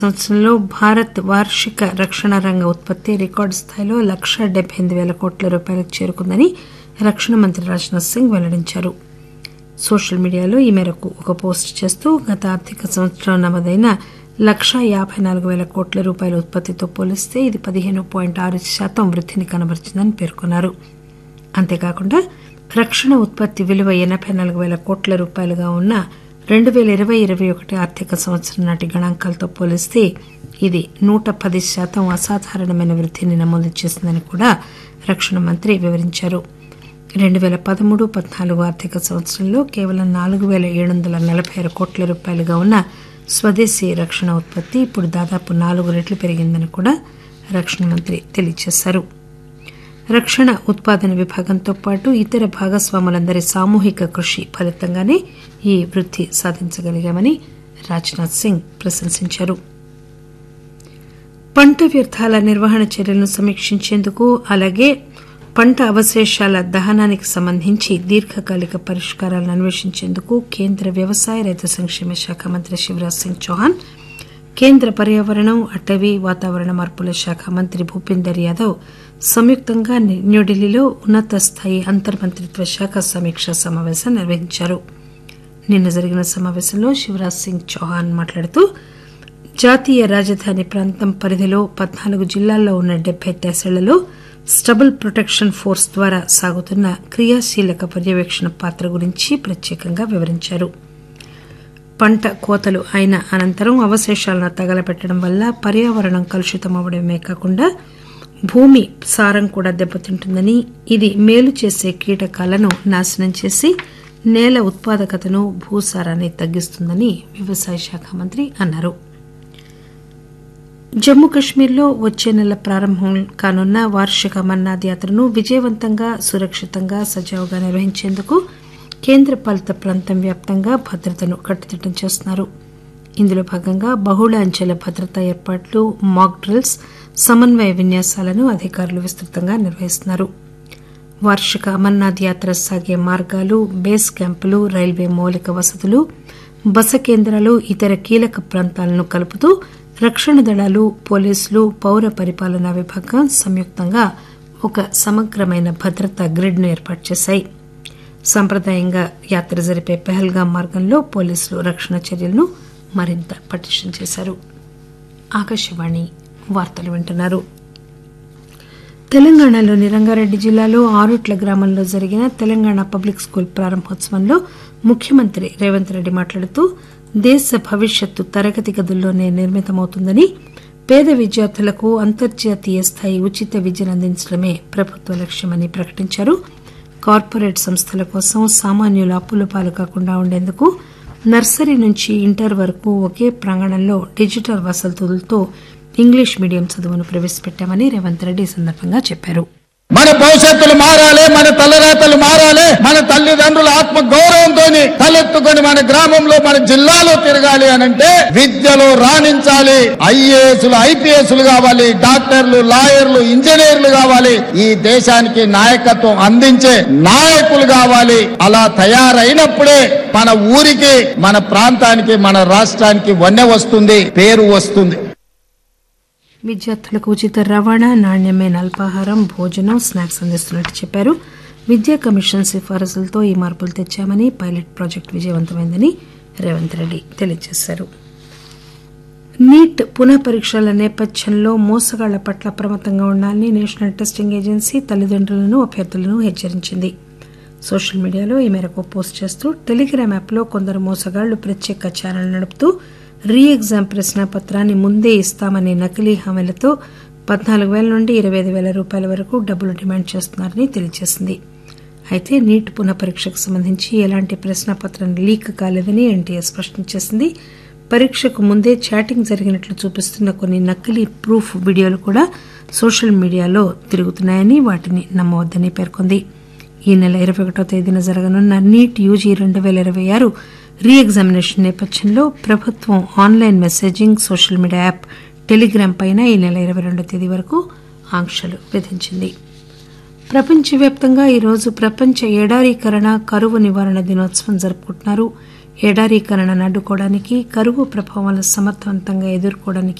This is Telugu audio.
సంవత్సరంలో భారత్ వార్షిక రక్షణ రంగ ఉత్పత్తి రికార్డు స్థాయిలో 1,78,000 కోట్ల రూపాయలకు చేరుకుందని రక్షణ మంత్రి రాజ్నాథ్ సింగ్ వెల్లడించారు. సోషల్ మీడియాలో ఈ మేరకు ఒక పోస్టు చేస్తూ గత ఆర్థిక సంవత్సరం నమోదైన 1,54,000 కోట్ల రూపాయల ఉత్పత్తితో పోలిస్తే ఇది 15.6% వృద్ధిని కనబరిచిందని పేర్కొన్నారు. అంతేకాకుండా రక్షణ ఉత్పత్తి విలువ 84,000 కోట్ల రూపాయలుగా ఉన్న 2020-21 ఆర్థిక సంవత్సరం నాటి గణాంకాలతో పోలిస్తే ఇది 110% అసాధారణమైన వృద్ధిని నమోదు చేసిందని కూడా రక్షణ మంత్రి వివరించారు. 2013-14 ఆర్థిక సంవత్సరంలో కేవలం 4,746 కోట్ల రూపాయలుగా ఉన్న స్వదేశీ రక్షణ ఉత్పత్తి ఇప్పుడు దాదాపు 4 రెట్లు పెరిగిందని కూడా రక్షణ మంత్రి తెలియజేశారు. రక్షణ ఉత్పాదన విభాగంతో పాటు ఇతర భాగస్వాములందరి సామూహిక కృషి ఫలితంగానే ఈ వృద్ధి సాధించగలిగామని రాజ్నాథ్ సింగ్ ప్రశంసించారు. పంట వ్యర్థాల నిర్వహణ చర్యలను సమీక్షించేందుకు అలాగే పంట అవశేషాల దహనానికి సంబంధించి దీర్ఘకాలిక పరిష్కారాలను అన్వేషించేందుకు కేంద్ర వ్యవసాయ రైతు సంక్షేమ శాఖ మంత్రి శివరాజ్ సింగ్ చౌహాన్, కేంద్ర పర్యావరణం అటవీ వాతావరణ మార్పుల శాఖ మంత్రి భూపేందర్ యాదవ్ సంయుక్తంగా న్యూఢిల్లీలో ఉన్నత స్థాయి అంతర్మంత్రిత్వ శాఖ సమీక్షా సమావేశం నిర్వహించారు. నిన్న జరిగిన సమావేశంలో శివరాజ్ సింగ్ చౌహాన్ మాట్లాడుతూ జాతీయ రాజధాని ప్రాంతం పరిధిలో 14 జిల్లాల్లో ఉన్న 70 తహసీళ్లలో స్టబుల్ ప్రొటెక్షన్ ఫోర్స్ ద్వారా సాగుతున్న క్రియాశీలక పర్యవేక్షణ పాత్ర గురించి ప్రత్యేకంగా వివరించారు. పంట కోతలు అయిన అనంతరం అవశేషాలను తగలబెట్టడం వల్ల పర్యావరణం కలుషితమవడమే కాకుండా భూమి సారం కూడా దెబ్బతింటుందని, ఇది మేలు చేసే కీటకాలను నాశనం చేసి నేల ఉత్పాదకతను భూసారాన్ని తగ్గిస్తుందని వ్యవసాయ శాఖ మంత్రి అన్నారు. జమ్మూ కశ్మీర్లో వచ్చే నెల ప్రారంభం కానున్న వార్షిక అమర్నాథ్ యాత్రను విజయవంతంగా సురక్షితంగా సజావుగా నిర్వహించేందుకు కేంద్ర పాలిత ప్రాంతం వ్యాప్తంగా భద్రతను కట్టుదిట్టం చేస్తున్నారు. ఇందులో భాగంగా బహుళ అంచెల భద్రతా ఏర్పాట్లు, మాక్ డ్రిల్స్, సమన్వయ విన్యాసాలను అధికారులు విస్తృతంగా నిర్వహిస్తున్నారు. వార్షిక అమర్నాథ్ యాత్ర సాగే మార్గాలు, బేస్ క్యాంపులు, రైల్వే మౌలిక వసతులు, బస కేంద్రాలు, ఇతర కీలక ప్రాంతాలను కలుపుతూ రక్షణ దళాలు, పోలీసులు, పౌర పరిపాలనా విభాగం సంయుక్తంగా ఒక సమగ్రమైన భద్రతా గ్రిడ్ ను ఏర్పాటు చేశాయి. సంప్రదాయంగా యాత్ర జరిపే పెహల్గాం మార్గంలో పోలీసులు రక్షణ చర్యలను మరింత పటిష్టం చేశారు. ఆకాశవాణి వార్తలు వింటున్నారు. తెలంగాణలోని రంగారెడ్డి జిల్లాలో ఆరుట్ల గ్రామంలో జరిగిన తెలంగాణ పబ్లిక్ స్కూల్ ప్రారంభోత్సవంలో ముఖ్యమంత్రి రేవంత్ రెడ్డి మాట్లాడుతూ దేశ భవిష్యత్తు తరగతి గదుల్లోనే నిర్మితమవుతుందని, పేద విద్యార్థులకు అంతర్జాతీయ స్థాయి ఉచిత విద్యను అందించడమే ప్రభుత్వ లక్ష్యమని ప్రకటించారు. కార్పొరేట్ సంస్థల కోసం సామాన్యుల అప్పుల పాలు కాకుండా ఉండేందుకు నర్సరీ నుంచి ఇంటర్ వరకు ఒకే ప్రాంగణంలో డిజిటల్ వసతులతో ఇంగ్లీష్ మీడియం చదువును ప్రవేశపెట్టామని రేవంత్ రెడ్డి ఈ సందర్భంగా చెప్పారు. మన భవిష్యత్తులు మారాలి, మన తలరాతలు మారాలి, మన తల్లిదండ్రుల ఆత్మ గౌరవంతో తలెత్తుకొని మన గ్రామంలో మన జిల్లాలో తిరగాలి అనంటే విద్యలో రాణించాలి. ఐఏఎస్లు, ఐపీఎస్లు కావాలి, డాక్టర్లు, లాయర్లు, ఇంజనీర్లు కావాలి. ఈ దేశానికి నాయకత్వం అందించే నాయకులు కావాలి. అలా తయారైనప్పుడే మన ఊరికి, మన ప్రాంతానికి, మన రాష్ట్రానికి వన్నె వస్తుంది, పేరు వస్తుంది. విద్యార్థులకు ఉచిత రవాణా, నాణ్యమైన అల్పాహారం, భోజనం, స్నాక్స్ అందిస్తున్నట్టు చెప్పారు. విద్యా కమిషన్ సిఫారసులతో ఈ మార్పులు తెచ్చామని, పైలట్ ప్రాజెక్టు విజయవంతమైందని రేవంత్ రెడ్డి తెలియజేశారు. నీట్ పునః పరీక్షల నేపథ్యంలో మోసగాళ్ల పట్ల అప్రమత్తంగా ఉండాలని నేషనల్ టెస్టింగ్ ఏజెన్సీ తల్లిదండ్రులను, అభ్యర్థులను హెచ్చరించింది. సోషల్ మీడియాలో ఈ మేరకు పోస్ట్ చేస్తూ టెలిగ్రామ్ యాప్లో కొందరు మోసగాళ్లు ప్రత్యేక ఛానల్ నడుపుతూ రీ ఎగ్జామ్ ప్రశ్నాపత్రాన్ని ముందే ఇస్తామనే నకిలీ హామీలతో 14,000 నుండి 25,000 రూపాయల వరకు డబ్బులు డిమాండ్ చేస్తున్నారని తెలియజేసింది. అయితే నీట్ పునః పరీక్షకు సంబంధించి ఎలాంటి ప్రశ్నాపత్రం లీక్ కాలేదని ఎన్టీఏ స్పష్టం చేసింది. పరీక్షకు ముందే చాటింగ్ జరిగినట్లు చూపిస్తున్న కొన్ని నకిలీ ప్రూఫ్ వీడియోలు కూడా సోషల్ మీడియాలో తిరుగుతున్నాయని, వాటిని నమ్మవద్దని పేర్కొంది. ఈ నెల 21వ తేదీన జరగనున్న నీట్ యూజీ 2026 రీ ఎగ్జామినేషన్ నేపథ్యంలో ప్రభుత్వం online messaging, social media app Telegram పైన ఈ నెల 22వ తేదీ వరకు ఆంక్షలు విధించింది. ప్రపంచవ్యాప్తంగా ఈరోజు ప్రపంచ ఎడారీకరణ, కరువు నివారణ దినోత్సవం జరుపుకుంటున్నారు. ఎడారీకరణను అడ్డుకోవడానికి, కరువు ప్రభావాలను సమర్థవంతంగా ఎదుర్కోవడానికి